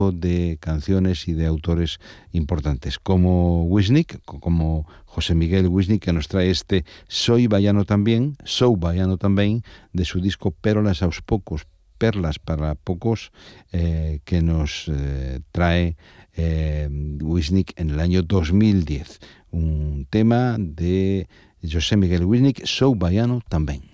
de canciones y de autores importantes, como Wisnik, como José Miguel Wisnik, que nos trae este Sou Baiano tamén, de su disco Pérolas aos poucos, Perlas para pocos, que nos trae Wisnik en el año 2010. Un tema de José Miguel Wisnik, Sou Baiano tamén.